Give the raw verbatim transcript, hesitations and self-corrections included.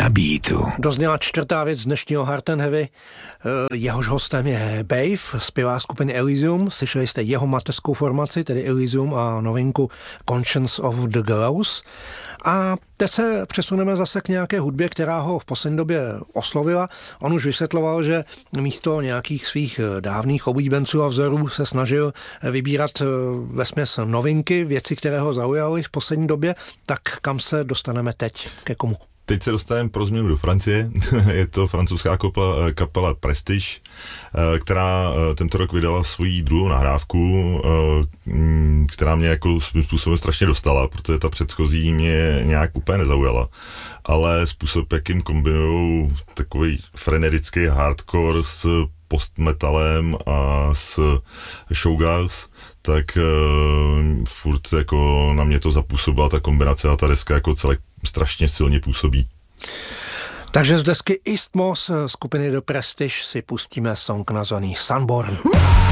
na beatu. Dozněla čtvrtá věc dnešního Hard and Heavy. Jehož hostem je Bave, zpěvák skupiny Elysium. Slyšeli jste jeho mateřskou formaci, tedy Elysium, a novinku Conscience of the Girls. A teď se přesuneme zase k nějaké hudbě, která ho v poslední době oslovila. On už vysvětloval, že místo nějakých svých dávných oblíbenců a vzorů se snažil vybírat vesměs novinky, věci, které ho zaujaly v poslední době. Tak kam se dostaneme teď? Ke komu? Teď se dostaneme pro změnu do Francie. Je to francouzská kapela, kapela Prestige, která tento rok vydala svoji druhou nahrávku, která mě jako svým způsobem strašně dostala, protože ta předchozí mě nějak úplně nezaujala. Ale způsob, jakým kombinují takový frenetický hardcore s postmetalem a s showgirls, tak uh, furt jako na mě to zapůsobila ta kombinace a ta deska jako celek strašně silně působí. Takže z desky Isthmus skupiny The Prestige si pustíme song nazvaný Sunborn.